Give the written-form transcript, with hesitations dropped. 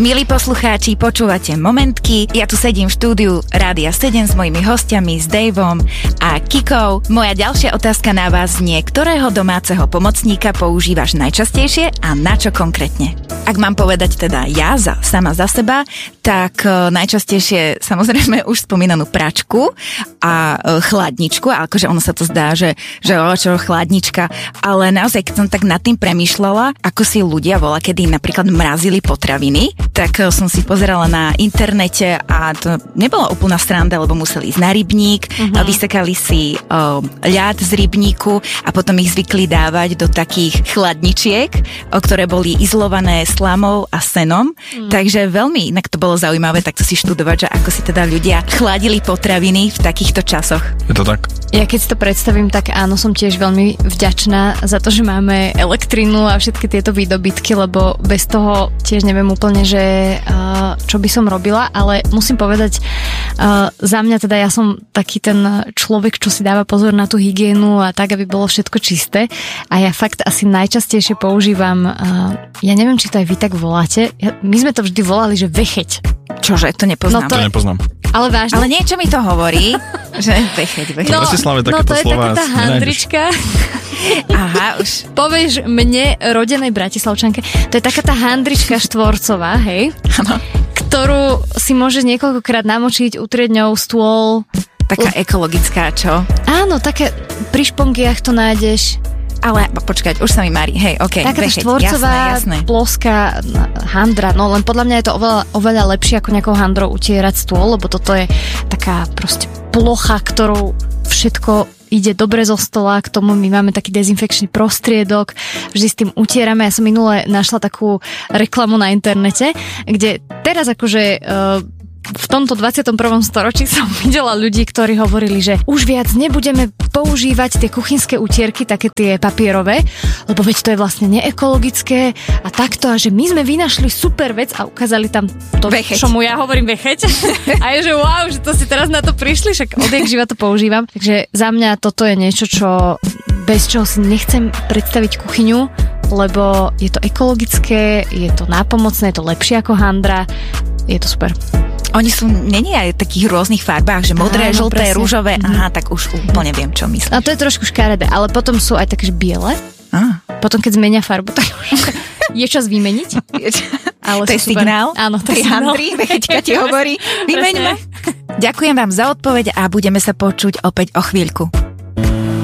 Milí poslucháči, počúvate Momentky. Ja tu sedím v štúdiu Rádia 7 s mojimi hostiami, s Daveom a Kikou. Moja ďalšia otázka na vás znie, ktorého domáceho pomocníka používaš najčastejšie a na čo konkrétne? Ak mám povedať teda ja sama za seba, tak najčastejšie samozrejme už spomínanú pračku a chladničku, akože ono sa to zdá, že čo chladnička, ale naozaj, keď som tak nad tým premýšľala, ako si ľudia kedy napríklad mrazili potraviny, tak som si pozerala na internete a to nebola úplná sranda, lebo museli ísť na rybník, vysekali si ľad z rybníku a potom ich zvykli dávať do takých chladničiek, ktoré boli izolované slamou a senom. Takže veľmi inak to bolo zaujímavé takto si študovať, že ako si teda ľudia chladili potraviny v takýchto časoch. Je to tak? Ja keď si to predstavím, tak áno, som tiež veľmi vďačná za to, že máme elektrínu a všetky tieto výdobytky, lebo bez toho tiež neviem úplne, že čo by som robila, ale musím povedať, za mňa teda ja som taký ten človek, čo si dáva pozor na tú hygienu a tak, aby bolo všetko čisté a ja fakt asi najčastejšie používam, ja neviem, či to aj vy tak voláte, my sme to vždy volali, že vecheť. Čože? To nepoznám. To nepoznám. Ale vážne? Ale niečo mi to hovorí, že vecheť. V Bratislave takéto slova to je taká tá handrička. Aha, už. Povieš mne, rodenej Bratislavčanke, to je taká tá handrička štvorcová, hej? Áno. Ktorú si môžeš niekoľkokrát namočiť, utrieť ňou stôl. Taká ekologická, čo? Áno, také pri špongiach to nájdeš. Ale počkať, už sa mi mári. Hej, okej. Taká štvorcová, jasné. Ploská handra, no len podľa mňa je to oveľa lepšie ako nejakou handrou utierať stôl, lebo toto je taká proste plocha, ktorou všetko ide dobre zo stola, k tomu my máme taký dezinfekčný prostriedok, vždy s tým utierame. Ja som minule našla takú reklamu na internete, kde teraz akože v tomto 21. storočí som videla ľudí, ktorí hovorili, že už viac nebudeme používať tie kuchynské utierky, také tie papierové, lebo veď to je vlastne neekologické a takto, a že my sme vynašli super vec a ukázali tam to, čomu ja hovorím vecheť. A je, že wow, že to si teraz na to prišli, však odjak živa to používam. Takže za mňa toto je niečo, čo bez čoho si nechcem predstaviť kuchyňu, lebo je to ekologické, je to nápomocné, je to lepšie ako handra, je to super. Oni sú, není aj v takých rôznych farbách, že modré, žlté, rúžové, aha, tak už úplne viem, čo myslíš. A to je trošku škaredé, ale potom sú aj také, že biele. Potom, keď zmenia farbu, tak je čas vymeniť. Ale to je super. Signál? Áno, to je signál. Handry, vecheťka ti hovorí, vymeňme. Ďakujem vám za odpoveď a budeme sa počuť opäť o chvíľku.